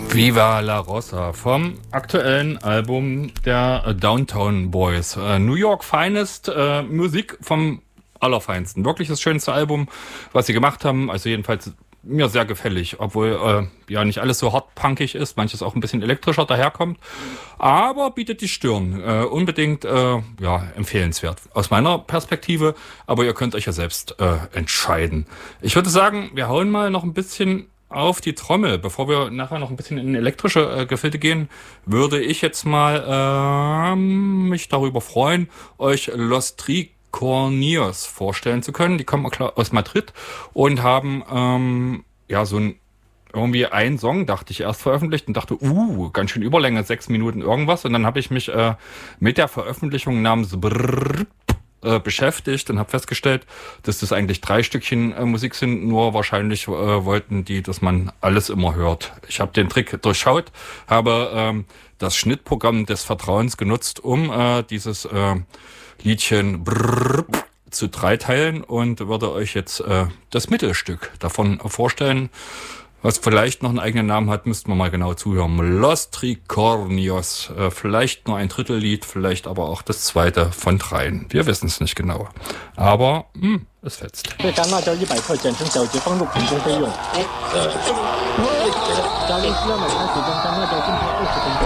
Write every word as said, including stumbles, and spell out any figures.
Viva la Rosa vom aktuellen Album der Downtown Boys. Äh, New York Finest, äh, Musik vom Allerfeinsten. Wirklich das schönste Album, was sie gemacht haben. Also jedenfalls mir sehr gefällig, obwohl äh, ja nicht alles so hart punkig ist, manches auch ein bisschen elektrischer daherkommt. Aber bietet die Stirn. Äh, unbedingt äh, ja empfehlenswert aus meiner Perspektive. Aber ihr könnt euch ja selbst äh, entscheiden. Ich würde sagen, wir hauen mal noch ein bisschen auf die Trommel. Bevor wir nachher noch ein bisschen in elektrische äh, Gefilde gehen, würde ich jetzt mal ähm, mich darüber freuen, euch Los Tricornios vorstellen zu können. Die kommen aus Madrid und haben ähm, ja so ein irgendwie einen Song, dachte ich, erst veröffentlicht und dachte, uh, ganz schön Überlänge, sechs Minuten irgendwas. Und dann habe ich mich äh, mit der Veröffentlichung namens Brrr Äh, beschäftigt und habe festgestellt, dass das eigentlich drei Stückchen äh, Musik sind, nur wahrscheinlich äh, wollten die, dass man alles immer hört. Ich habe den Trick durchschaut, habe ähm, das Schnittprogramm des Vertrauens genutzt, um äh, dieses äh, Liedchen Brrr zu dreiteilen und würde euch jetzt äh, das Mittelstück davon vorstellen. Was vielleicht noch einen eigenen Namen hat, müssten wir mal genau zuhören. Los Tricornios. Äh, vielleicht nur ein Drittellied, vielleicht aber auch das zweite von dreien. Wir wissen es nicht genau. Aber mh, es fetzt. 这干辣椒一百克，简称小杰，帮助普通备用。家里需要买茶水跟干辣椒浸泡二十分钟。